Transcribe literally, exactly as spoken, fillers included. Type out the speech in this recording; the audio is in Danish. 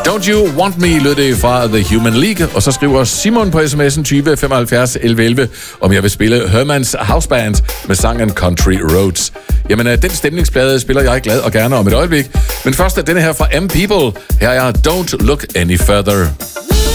Don't You Want Me lød det fra The Human League, og så skriver Simon på sms'en tyve femoghalvfjerds elleve elleve, om jeg vil spille Hermans House Band med sangen Country Roads. Jamen, den stemningsplade spiller jeg glad og gerne om et øjeblik. Men først er denne her fra M People. Her er Don't Look Any Further.